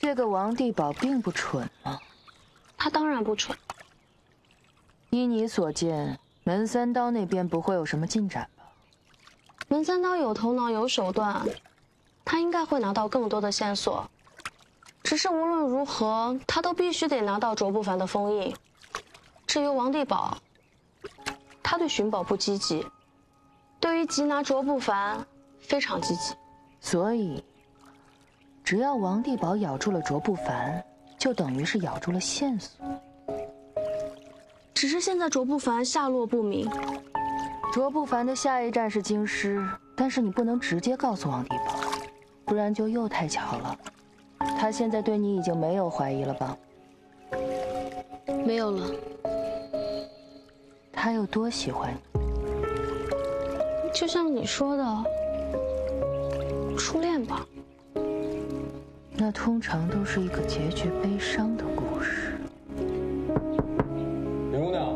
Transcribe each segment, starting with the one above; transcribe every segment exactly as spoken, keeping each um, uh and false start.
这个王地保并不蠢啊。 他当然不蠢。 依你所见，门三刀那边不会有什么进展吧？ 门三刀有头脑有手段，他应该会拿到更多的线索。只是无论如何，他都必须得拿到卓不凡的封印。至于王地保，他对寻宝不积极，对于缉拿卓不凡非常积极。 所以，只要王地保咬住了卓不凡，就等于是咬住了线索。 只是现在卓不凡下落不明。 卓不凡的下一站是京师，但是你不能直接告诉王地保，不然就又太巧了。他现在对你已经没有怀疑了吧？ 没有了。 他有多喜欢你？ 就像你说的，初恋吧。 那通常都是一个结局悲伤的故事。 林姑娘，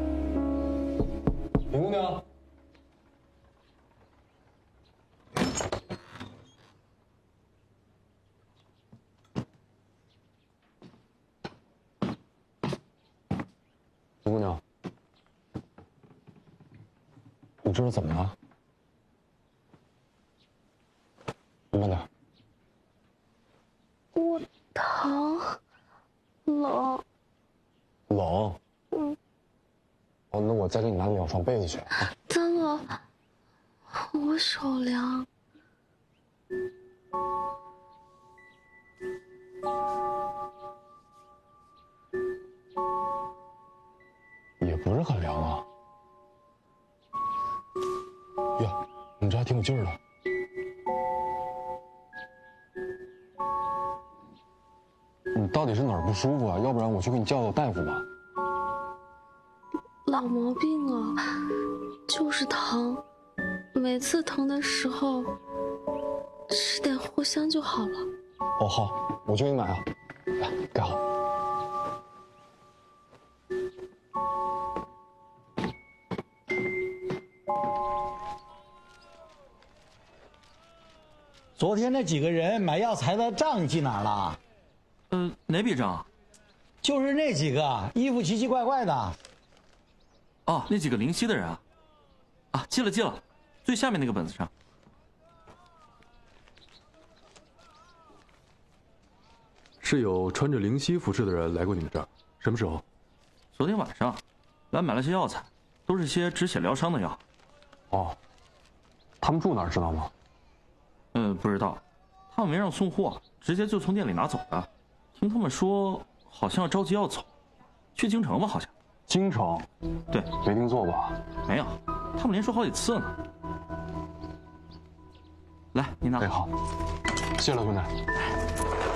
林姑娘，林姑娘，你这是怎么了？慢点。 我疼，冷。 冷。嗯。哦，那我再给你拿两床被子去。 真的，我手凉。 也不是很凉啊。呀，你这还挺有劲儿的。你到底是哪儿不舒服啊？要不然我去给你叫叫大夫吧。 老毛病啊，就是疼，每次疼的时候吃点藿香就好了。 哦，好，我去给你买啊。来，盖好。 昨天那几个人买药材的账你记哪儿了？ 呃，哪笔账？ 就是那几个衣服奇奇怪怪的。 哦，那几个灵犀的人啊，啊，记了记了，最下面那个本子上。 是有穿着灵犀服饰的人来过你们这儿，什么时候？ 昨天晚上，来买了些药材，都是些止血疗伤的药。 哦，他们住哪儿知道吗？ 呃，不知道，他们没让送货，直接就从店里拿走的。听他们说，好像着急要走，去京城吧，好像。 京城？ 对， 没听错吧？ 没有，他们连说好几次呢。来，你拿。 哎，好，谢了，坤奶。